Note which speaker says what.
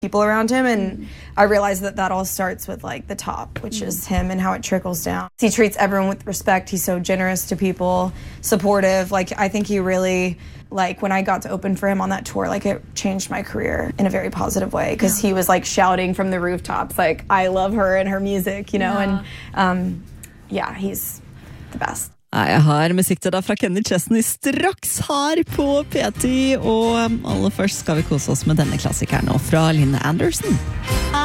Speaker 1: people around him, and I realized that all starts with like the top, which is him, and how it trickles down. He treats everyone with respect. He's so generous to people, supportive. Like I think he really, like when I got to open for him on that tour, like it changed my career in a very positive way, because he was like shouting from the rooftops like I love her and her music, you know. And yeah, he's the best.
Speaker 2: Jeg har musikk til deg fra Kenny Chesney straks her på P10, og aller først skal vi kose oss med denne klassikeren nå fra Lynne Anderson.